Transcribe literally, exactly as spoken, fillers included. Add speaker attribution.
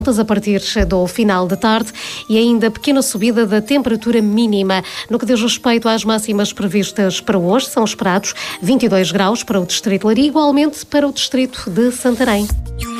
Speaker 1: a partir do final da tarde e ainda pequena subida da temperatura mínima. No que diz respeito às máximas previstas para hoje, são esperados vinte e dois graus para o distrito de Leiria, igualmente para o distrito de Santarém.